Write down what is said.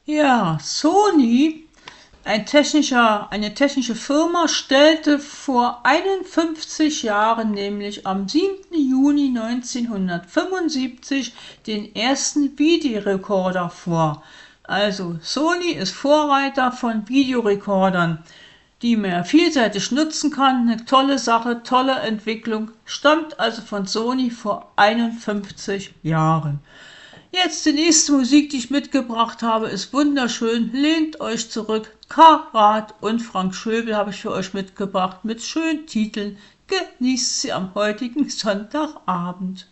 Ja, Sony, eine technische Firma, stellte vor 51 Jahren, nämlich am 7. Juni 1975, den ersten Videorekorder vor. Also Sony ist Vorreiter von Videorekordern, die man vielseitig nutzen kann. Eine tolle Sache, tolle Entwicklung, stammt also von Sony vor 51 Jahren. Jetzt die nächste Musik, die ich mitgebracht habe, ist wunderschön. Lehnt euch zurück. Karat und Frank Schöbel habe ich für euch mitgebracht mit schönen Titeln. Genießt sie am heutigen Sonntagabend.